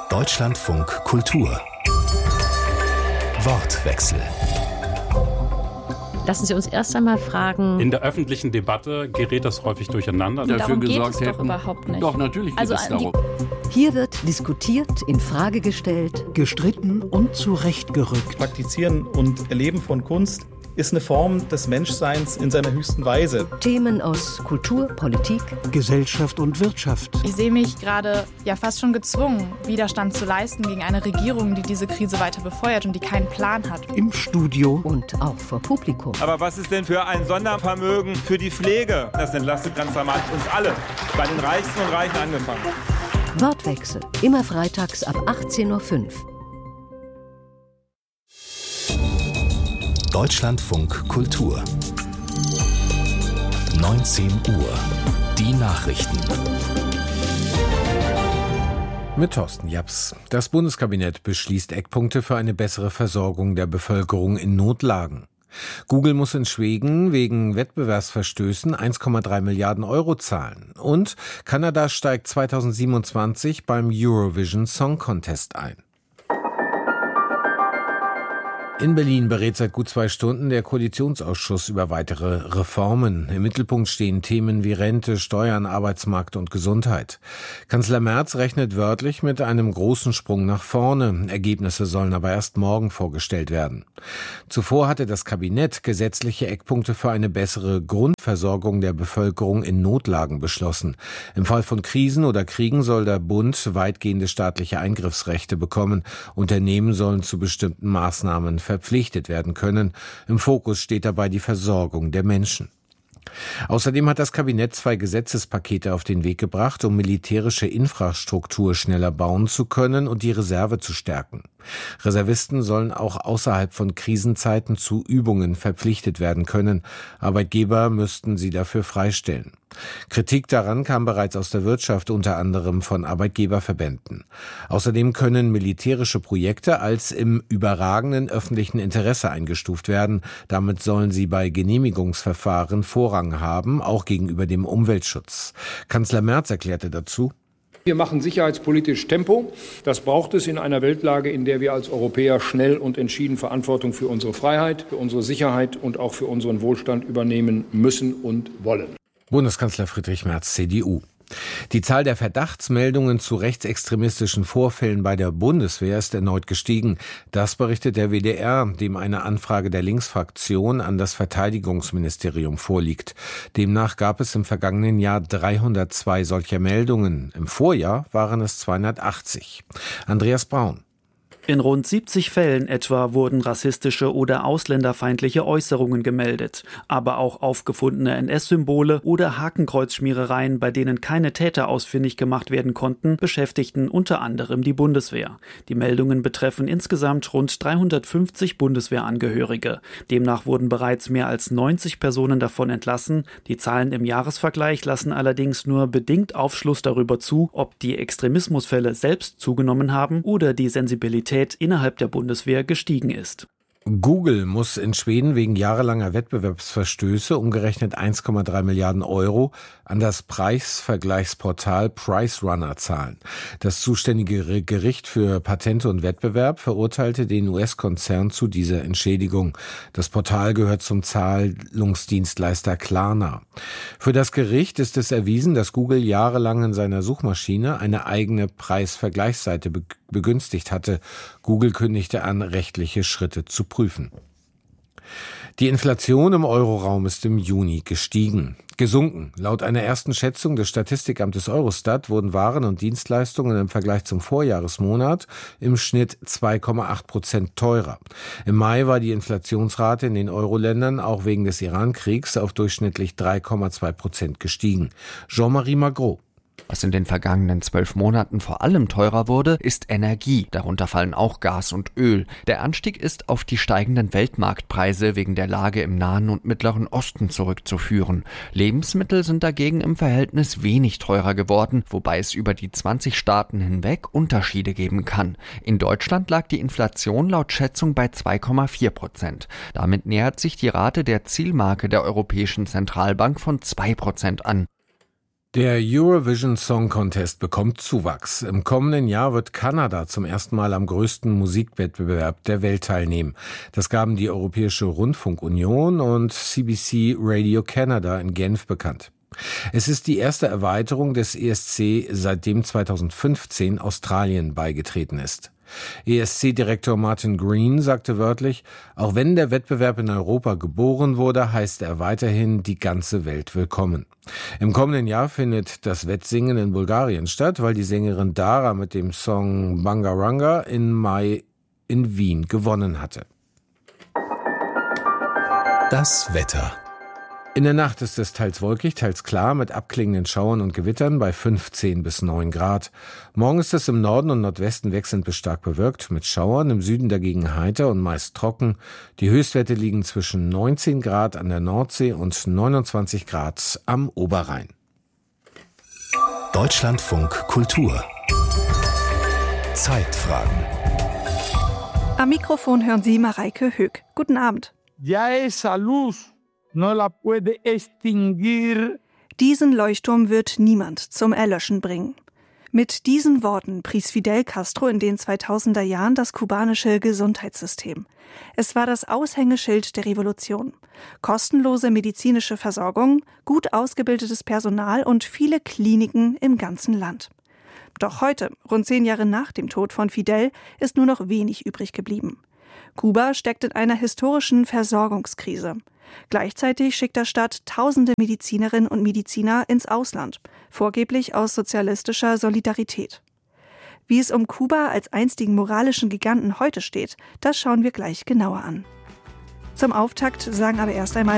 Deutschlandfunk Kultur Wortwechsel. Lassen Sie uns erst einmal fragen. In der öffentlichen Debatte gerät das häufig durcheinander. Dafür gesorgt hätten. Doch überhaupt nicht. Doch, natürlich geht es darum. Hier wird diskutiert, in Frage gestellt, gestritten und zurechtgerückt. Praktizieren und Erleben von Kunst ist eine Form des Menschseins in seiner höchsten Weise. Themen aus Kultur, Politik, Gesellschaft und Wirtschaft. Ich sehe mich gerade fast schon gezwungen, Widerstand zu leisten gegen eine Regierung, die diese Krise weiter befeuert und die keinen Plan hat. Im Studio und auch vor Publikum. Aber was ist denn für ein Sondervermögen für die Pflege? Das entlastet ganz dramatisch uns alle, bei den Reichsten und Reichen angefangen. Wortwechsel, immer freitags ab 18:05 Uhr. Deutschlandfunk Kultur 19 Uhr. Die Nachrichten. Mit Thorsten Japs. Das Bundeskabinett beschließt Eckpunkte für eine bessere Versorgung der Bevölkerung in Notlagen. Google muss in Schweden wegen Wettbewerbsverstößen 1,3 Milliarden Euro zahlen. Und Kanada steigt 2027 beim Eurovision Song Contest ein. In Berlin berät seit gut 2 Stunden der Koalitionsausschuss über weitere Reformen. Im Mittelpunkt stehen Themen wie Rente, Steuern, Arbeitsmarkt und Gesundheit. Kanzler Merz rechnet wörtlich mit einem großen Sprung nach vorne. Ergebnisse sollen aber erst morgen vorgestellt werden. Zuvor hatte das Kabinett gesetzliche Eckpunkte für eine bessere Grundversorgung der Bevölkerung in Notlagen beschlossen. Im Fall von Krisen oder Kriegen soll der Bund weitgehende staatliche Eingriffsrechte bekommen. Unternehmen sollen zu bestimmten Maßnahmen verpflichtet werden können. Im Fokus steht dabei die Versorgung der Menschen. Außerdem hat das Kabinett 2 Gesetzespakete auf den Weg gebracht, um militärische Infrastruktur schneller bauen zu können und die Reserve zu stärken. Reservisten sollen auch außerhalb von Krisenzeiten zu Übungen verpflichtet werden können. Arbeitgeber müssten sie dafür freistellen. Kritik daran kam bereits aus der Wirtschaft, unter anderem von Arbeitgeberverbänden. Außerdem können militärische Projekte als im überragenden öffentlichen Interesse eingestuft werden. Damit sollen sie bei Genehmigungsverfahren Vorrang haben, auch gegenüber dem Umweltschutz. Kanzler Merz erklärte dazu: Wir machen sicherheitspolitisch Tempo. Das braucht es in einer Weltlage, in der wir als Europäer schnell und entschieden Verantwortung für unsere Freiheit, für unsere Sicherheit und auch für unseren Wohlstand übernehmen müssen und wollen. Bundeskanzler Friedrich Merz, CDU. Die Zahl der Verdachtsmeldungen zu rechtsextremistischen Vorfällen bei der Bundeswehr ist erneut gestiegen. Das berichtet der WDR, dem eine Anfrage der Linksfraktion an das Verteidigungsministerium vorliegt. Demnach gab es im vergangenen Jahr 302 solcher Meldungen. Im Vorjahr waren es 280. Andreas Braun. In rund 70 Fällen etwa wurden rassistische oder ausländerfeindliche Äußerungen gemeldet, aber auch aufgefundene NS-Symbole oder Hakenkreuzschmierereien, bei denen keine Täter ausfindig gemacht werden konnten, beschäftigten unter anderem die Bundeswehr. Die Meldungen betreffen insgesamt rund 350 Bundeswehrangehörige. Demnach wurden bereits mehr als 90 Personen davon entlassen. Die Zahlen im Jahresvergleich lassen allerdings nur bedingt Aufschluss darüber zu, ob die Extremismusfälle selbst zugenommen haben oder die Sensibilität innerhalb der Bundeswehr gestiegen ist. Google muss in Schweden wegen jahrelanger Wettbewerbsverstöße umgerechnet 1,3 Milliarden Euro an das Preisvergleichsportal PriceRunner zahlen. Das zuständige Gericht für Patente und Wettbewerb verurteilte den US-Konzern zu dieser Entschädigung. Das Portal gehört zum Zahlungsdienstleister Klarna. Für das Gericht ist es erwiesen, dass Google jahrelang in seiner Suchmaschine eine eigene Preisvergleichsseite begünstigt hatte. Google kündigte an, rechtliche Schritte zu prüfen. Die Inflation im Euroraum ist im Juni gesunken. Laut einer ersten Schätzung des Statistikamtes Eurostat wurden Waren und Dienstleistungen im Vergleich zum Vorjahresmonat im Schnitt 2,8% teurer. Im Mai war die Inflationsrate in den Euro-Ländern auch wegen des Iran-Kriegs auf durchschnittlich 3,2% gestiegen. Jean-Marie Magro. Was in den vergangenen 12 Monaten vor allem teurer wurde, ist Energie. Darunter fallen auch Gas und Öl. Der Anstieg ist auf die steigenden Weltmarktpreise wegen der Lage im Nahen und Mittleren Osten zurückzuführen. Lebensmittel sind dagegen im Verhältnis wenig teurer geworden, wobei es über die 20 Staaten hinweg Unterschiede geben kann. In Deutschland lag die Inflation laut Schätzung bei 2,4%. Damit nähert sich die Rate der Zielmarke der Europäischen Zentralbank von 2% an. Der Eurovision Song Contest bekommt Zuwachs. Im kommenden Jahr wird Kanada zum ersten Mal am größten Musikwettbewerb der Welt teilnehmen. Das gaben die Europäische Rundfunkunion und CBC Radio Canada in Genf bekannt. Es ist die erste Erweiterung des ESC, seitdem 2015 Australien beigetreten ist. ESC-Direktor Martin Green sagte wörtlich, auch wenn der Wettbewerb in Europa geboren wurde, heißt er weiterhin die ganze Welt willkommen. Im kommenden Jahr findet das Wettsingen in Bulgarien statt, weil die Sängerin Dara mit dem Song Bangaranga im Mai in Wien gewonnen hatte. Das Wetter. In der Nacht ist es teils wolkig, teils klar mit abklingenden Schauern und Gewittern bei 15 bis 9 Grad. Morgen ist es im Norden und Nordwesten wechselnd bis stark bewölkt, mit Schauern, im Süden dagegen heiter und meist trocken. Die Höchstwerte liegen zwischen 19 Grad an der Nordsee und 29 Grad am Oberrhein. Deutschlandfunk Kultur. Zeitfragen. Am Mikrofon hören Sie Mareike Höck. Guten Abend. Diesen Leuchtturm wird niemand zum Erlöschen bringen. Mit diesen Worten pries Fidel Castro in den 2000er Jahren das kubanische Gesundheitssystem. Es war das Aushängeschild der Revolution. Kostenlose medizinische Versorgung, gut ausgebildetes Personal und viele Kliniken im ganzen Land. Doch heute, rund 10 Jahre nach dem Tod von Fidel, ist nur noch wenig übrig geblieben. Kuba steckt in einer historischen Versorgungskrise. Gleichzeitig schickt der Staat tausende Medizinerinnen und Mediziner ins Ausland, vorgeblich aus sozialistischer Solidarität. Wie es um Kuba als einstigen moralischen Giganten heute steht, das schauen wir gleich genauer an. Zum Auftakt sagen aber erst einmal